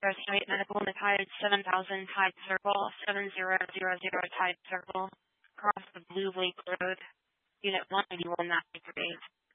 State Medical Tide 7000 Tide Circle, 7000 Tide Circle, across the Blue Lake Road, Unit 181, not for days.